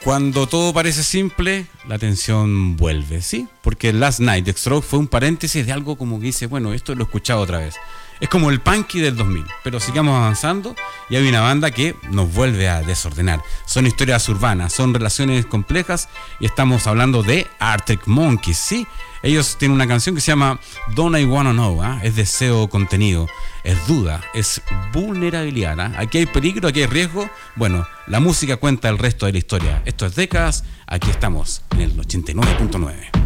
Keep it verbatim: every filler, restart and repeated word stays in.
Cuando todo parece simple, la tensión vuelve, ¿sí? Porque Last Night de Strokes fue un paréntesis de algo como que dice, bueno, esto lo he escuchado otra vez. Es como el punky del dos mil, pero sigamos avanzando y hay una banda que nos vuelve a desordenar. Son historias urbanas, son relaciones complejas y estamos hablando de Arctic Monkeys, ¿sí? Ellos tienen una canción que se llama Don't I Wanna Know, ¿eh? Es deseo contenido, es duda, es vulnerabilidad, ¿eh? Aquí hay peligro, aquí hay riesgo. Bueno, la música cuenta el resto de la historia. Esto es Décadas, aquí estamos en el ochenta y nueve punto nueve.